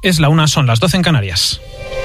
Es la 1, son las 12 en Canarias.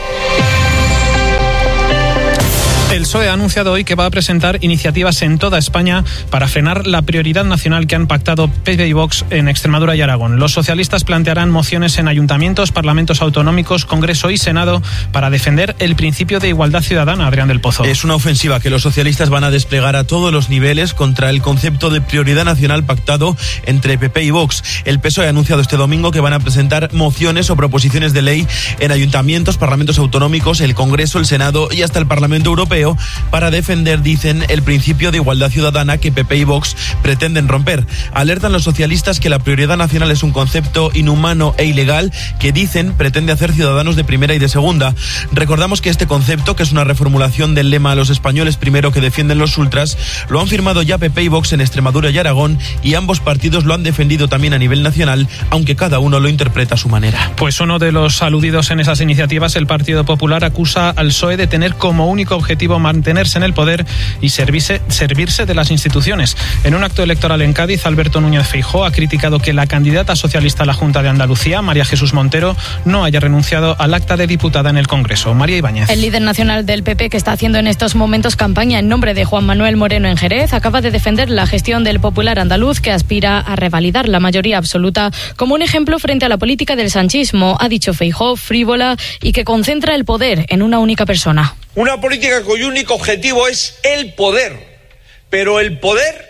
El PSOE ha anunciado hoy que va a presentar iniciativas en toda España para frenar la prioridad nacional que han pactado PP y Vox en Extremadura y Aragón. Los socialistas plantearán mociones en ayuntamientos, parlamentos autonómicos, Congreso y Senado para defender el principio de igualdad ciudadana. Adrián del Pozo. Es una ofensiva que los socialistas van a desplegar a todos los niveles contra el concepto de prioridad nacional pactado entre PP y Vox. El PSOE ha anunciado este domingo que van a presentar mociones o proposiciones de ley en ayuntamientos, parlamentos autonómicos, el Congreso, el Senado y hasta el Parlamento Europeo para defender, dicen, el principio de igualdad ciudadana que PP y Vox pretenden romper. Alertan los socialistas que la prioridad nacional es un concepto inhumano e ilegal que, dicen, pretende hacer ciudadanos de primera y de segunda. Recordamos que este concepto, que es una reformulación del lema "a los españoles primero", que defienden los ultras, lo han firmado ya PP y Vox en Extremadura y Aragón, y ambos partidos lo han defendido también a nivel nacional, aunque cada uno lo interpreta a su manera. Pues uno de los aludidos en esas iniciativas, el Partido Popular, acusa al PSOE de tener como único objetivo mantenerse en el poder y servirse de las instituciones. En un acto electoral en Cádiz, Alberto Núñez Feijóo ha criticado que la candidata socialista a la Junta de Andalucía, María Jesús Montero, no haya renunciado al acta de diputada en el Congreso. María Ibáñez. El líder nacional del PP, que está haciendo en estos momentos campaña en nombre de Juan Manuel Moreno en Jerez, acaba de defender la gestión del Popular andaluz, que aspira a revalidar la mayoría absoluta como un ejemplo frente a la política del sanchismo. Ha dicho Feijóo, frívola y que concentra el poder en una única persona. Una política cuyo único objetivo es el poder, pero el poder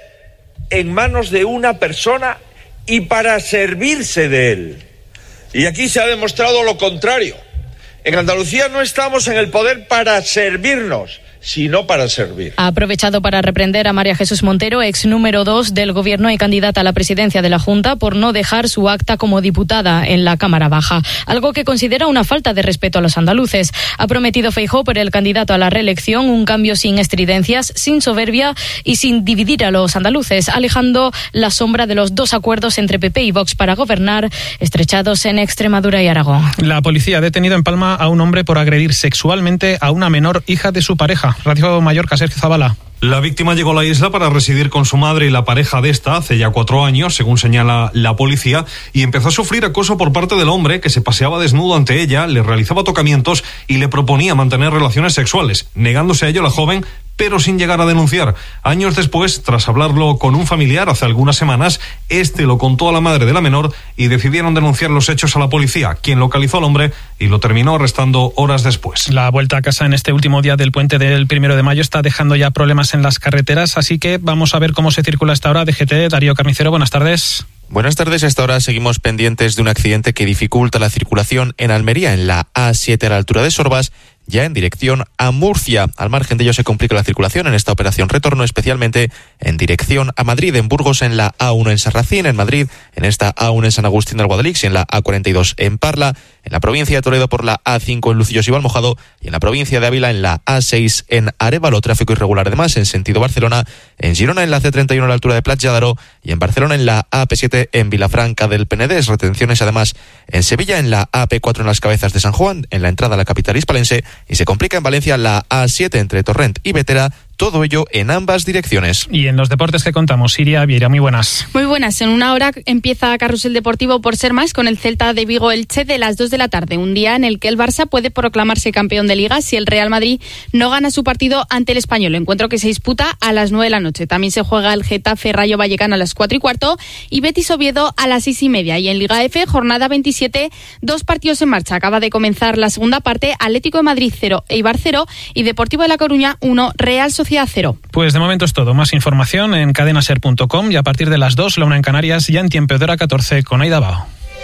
en manos de una persona y para servirse de él. Y aquí se ha demostrado lo contrario. En Andalucía no estamos en el poder para servirnos, sino para servir. Ha aprovechado para reprender a María Jesús Montero, ex número 2 del Gobierno y candidata a la presidencia de la Junta, por no dejar su acta como diputada en la Cámara Baja, algo que considera una falta de respeto a los andaluces. Ha prometido Feijóo, por el candidato a la reelección, un cambio sin estridencias, sin soberbia y sin dividir a los andaluces, alejando la sombra de los dos acuerdos entre PP y Vox para gobernar, estrechados en Extremadura y Aragón. La policía ha detenido en Palma a un hombre por agredir sexualmente a una menor hija de su pareja. Radio Mallorca, Sergio Zabala. La víctima llegó a la isla para residir con su madre y la pareja de esta hace ya 4 años, según señala la policía, y empezó a sufrir acoso por parte del hombre, que se paseaba desnudo ante ella, le realizaba tocamientos y le proponía mantener relaciones sexuales, negándose a ello la joven, pero sin llegar a denunciar. Años después, tras hablarlo con un familiar hace algunas semanas, este lo contó a la madre de la menor y decidieron denunciar los hechos a la policía, quien localizó al hombre y lo terminó arrestando horas después. La vuelta a casa en este último día del puente del 1 de mayo está dejando ya problemas en las carreteras, así que vamos a ver cómo se circula a esta hora. DGT, Darío Carnicero, buenas tardes. Buenas tardes, a esta hora seguimos pendientes de un accidente que dificulta la circulación en Almería, en la A7 a la altura de Sorbas, ya en dirección a Murcia. Al margen de ello se complica la circulación en esta operación retorno, especialmente en dirección a Madrid, en Burgos, en la A1 en Sarracín, en Madrid, en esta A1 en San Agustín del Guadalix, y en la A42 en Parla, en la provincia de Toledo por la A5 en Lucillos y Valmojado, y en la provincia de Ávila en la A6 en Arévalo. Tráfico irregular además en sentido Barcelona, en Girona en la C31 a la altura de Platja d'Aro, y en Barcelona en la AP7 en Vilafranca del Penedés. Retenciones además en Sevilla en la AP4 en las Cabezas de San Juan, en la entrada a la capital hispalense, y se complica en Valencia la A7 entre Torrent y Bétera. Todo ello en ambas direcciones. Y en los deportes que contamos, Siria Vieira, muy buenas. Muy buenas. En una hora empieza Carrusel Deportivo por ser más con el Celta de Vigo Elche de las 2 de la tarde. Un día en el que el Barça puede proclamarse campeón de Liga si el Real Madrid no gana su partido ante el Español. Encuentro que se disputa a las 9 de la noche. También se juega el Getafe Rayo Vallecano a las 4:15 y Betis Oviedo a las 6:30. Y en Liga F, jornada 27, 2 partidos en marcha. Acaba de comenzar la segunda parte. Atlético de Madrid 0, Eibar 0 y Deportivo de La Coruña 1, Real Sociedad 0. Pues de momento es todo. Más información en cadenaser.com y a partir de las 2, la 1 en Canarias, ya en tiempo de hora 14 con Aida Bao.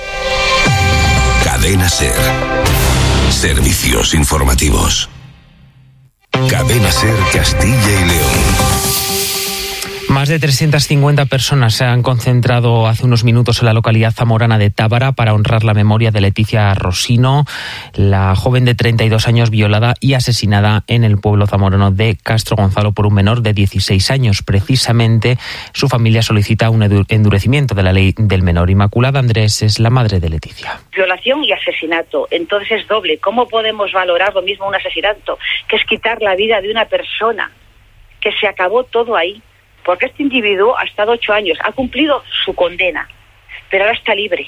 Cadena Ser. Servicios informativos. Cadena Ser Castilla y León. Más de 350 personas se han concentrado hace unos minutos en la localidad zamorana de Tábara para honrar la memoria de Leticia Rosino, la joven de 32 años violada y asesinada en el pueblo zamorano de Castro Gonzalo por un menor de 16 años. Precisamente su familia solicita un endurecimiento de la ley del menor. Inmaculada Andrés es la madre de Leticia. Violación y asesinato, entonces es doble. ¿Cómo podemos valorar lo mismo un asesinato, que es quitar la vida de una persona, que se acabó todo ahí? Porque este individuo ha estado 8 años, ha cumplido su condena, pero ahora está libre.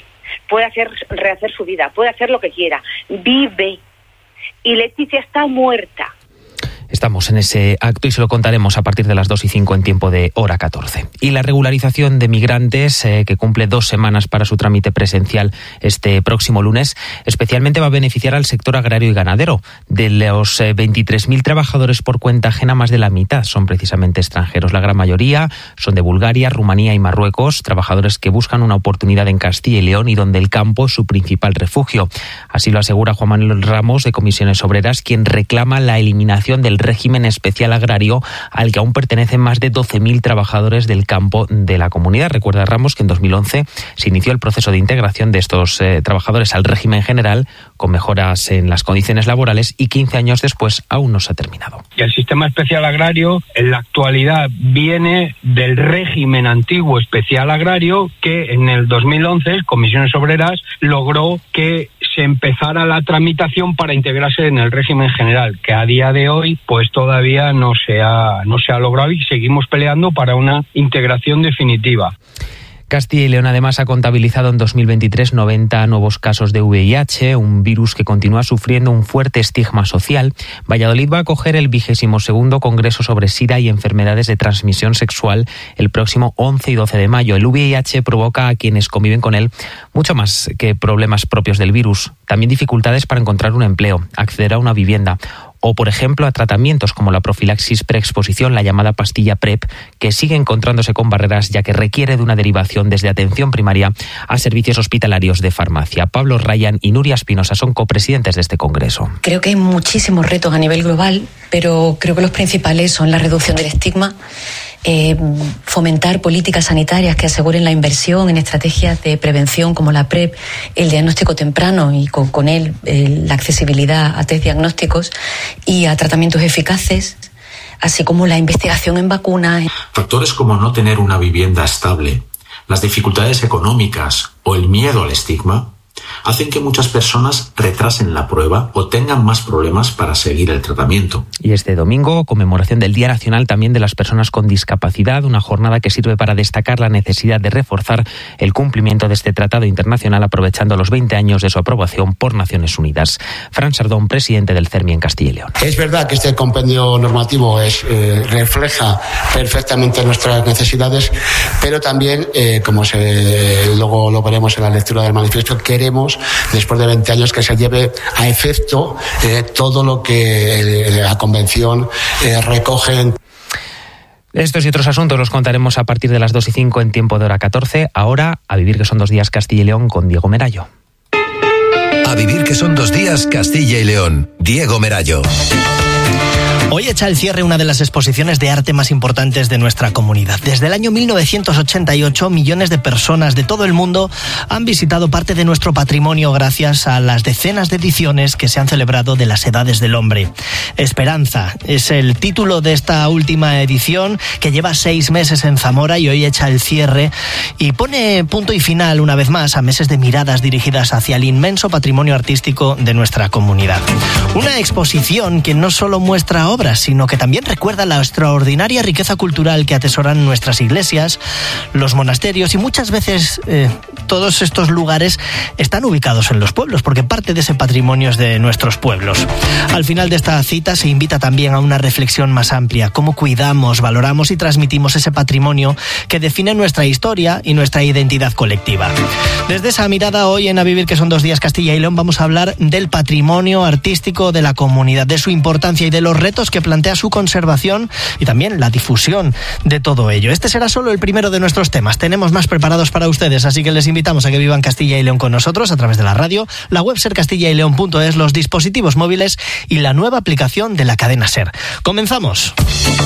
puede rehacer su vida, puede hacer lo que quiera, vive. Y Leticia está muerta. Estamos en ese acto y se lo contaremos a partir de las 2:05 en tiempo de hora 14. Y la regularización de migrantes, que cumple 2 semanas para su trámite presencial este próximo lunes, especialmente va a beneficiar al sector agrario y ganadero. De los 23.000 trabajadores por cuenta ajena, más de la mitad son precisamente extranjeros. La gran mayoría son de Bulgaria, Rumanía y Marruecos, trabajadores que buscan una oportunidad en Castilla y León y donde el campo es su principal refugio. Así lo asegura Juan Manuel Ramos, de Comisiones Obreras, quien reclama la eliminación del régimen especial agrario al que aún pertenecen más de 12.000 trabajadores del campo de la comunidad. Recuerda Ramos que en 2011 se inició el proceso de integración de estos trabajadores al régimen general, con mejoras en las condiciones laborales, y 15 años después aún no se ha terminado. Y el sistema especial agrario en la actualidad viene del régimen antiguo especial agrario que en el 2011 Comisiones Obreras logró que se empezara la tramitación para integrarse en el régimen general, que a día de hoy pues todavía no se ha logrado, y seguimos peleando para una integración definitiva. Castilla y León además ha contabilizado en 2023 90 nuevos casos de VIH, un virus que continúa sufriendo un fuerte estigma social. Valladolid va a acoger el 22º Congreso sobre SIDA y enfermedades de transmisión sexual el próximo 11 y 12 de mayo. El VIH provoca a quienes conviven con él mucho más que problemas propios del virus, también dificultades para encontrar un empleo, acceder a una vivienda o, por ejemplo, a tratamientos como la profilaxis preexposición, la llamada pastilla PrEP, que sigue encontrándose con barreras ya que requiere de una derivación desde atención primaria a servicios hospitalarios de farmacia. Pablo Ryan y Nuria Espinosa son copresidentes de este congreso. Creo que hay muchísimos retos a nivel global, pero creo que los principales son la reducción del estigma, fomentar políticas sanitarias que aseguren la inversión en estrategias de prevención como la PrEP, el diagnóstico temprano y con él la accesibilidad a test diagnósticos y a tratamientos eficaces, así como la investigación en vacunas. Factores como no tener una vivienda estable, las dificultades económicas o el miedo al estigma hacen que muchas personas retrasen la prueba o tengan más problemas para seguir el tratamiento. Y este domingo, conmemoración del Día Nacional también de las Personas con Discapacidad, una jornada que sirve para destacar la necesidad de reforzar el cumplimiento de este tratado internacional, aprovechando los 20 años de su aprobación por Naciones Unidas. Fran Sardón, presidente del CERMI en Castilla y León. Es verdad que este compendio normativo refleja perfectamente nuestras necesidades, pero también, como luego lo veremos en la lectura del manifiesto, queremos, después de 20 años, que se lleve a efecto todo lo que la Convención recoge. Estos y otros asuntos los contaremos a partir de las 2:05 en tiempo de hora 14. Ahora, a vivir que son 2 días Castilla y León con Diego Merayo. A vivir que son 2 días Castilla y León. Diego Merayo. Hoy echa el cierre una de las exposiciones de arte más importantes de nuestra comunidad. Desde el año 1988, millones de personas de todo el mundo han visitado parte de nuestro patrimonio gracias a las decenas de ediciones que se han celebrado de las edades del hombre. Esperanza es el título de esta última edición, que lleva 6 meses en Zamora y hoy echa el cierre y pone punto y final una vez más a meses de miradas dirigidas hacia el inmenso patrimonio artístico de nuestra comunidad. Una exposición que no solo muestra obras, sino que también recuerda la extraordinaria riqueza cultural que atesoran nuestras iglesias, los monasterios, y muchas veces todos estos lugares están ubicados en los pueblos, porque parte de ese patrimonio es de nuestros pueblos. Al final de esta cita se invita también a una reflexión más amplia: cómo cuidamos, valoramos y transmitimos ese patrimonio que define nuestra historia y nuestra identidad colectiva. Desde esa mirada, hoy en A Vivir que son 2 días Castilla y León vamos a hablar del patrimonio artístico de la comunidad, de su importancia y de los retos que plantea su conservación y también la difusión de todo ello. Este será solo el primero de nuestros temas. Tenemos más preparados para ustedes, así que les invitamos a que vivan Castilla y León con nosotros a través de la radio, la web sercastillayleon.es, los dispositivos móviles y la nueva aplicación de la cadena SER. ¡Comenzamos!